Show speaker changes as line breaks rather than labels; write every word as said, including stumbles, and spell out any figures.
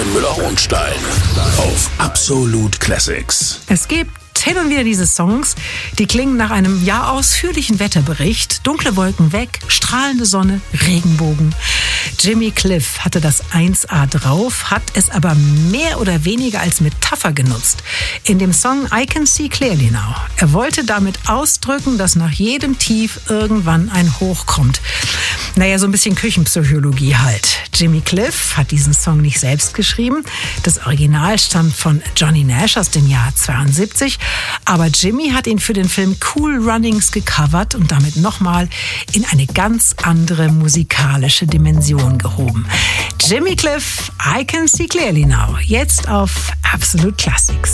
Stefan Müller-Hohenstein auf Absolut Classics.
Es gibt hin und wieder diese Songs, die klingen nach einem ja ausführlichen Wetterbericht. Dunkle Wolken weg, strahlende Sonne, Regenbogen. Jimmy Cliff hatte das eins A drauf, hat es aber mehr oder weniger als Metapher genutzt. In dem Song I Can See Clearly Now. Er wollte damit ausdrücken, dass nach jedem Tief irgendwann ein Hoch kommt. Naja, so ein bisschen Küchenpsychologie halt. Jimmy Cliff hat diesen Song nicht selbst geschrieben. Das Original stammt von Johnny Nash aus dem Jahr zweiundsiebzig. Aber Jimmy hat ihn für den Film Cool Runnings gecovert und damit nochmal in eine ganz andere musikalische Dimension gehoben. Jimmy Cliff, I Can See Clearly Now. Jetzt auf Absolute Classics.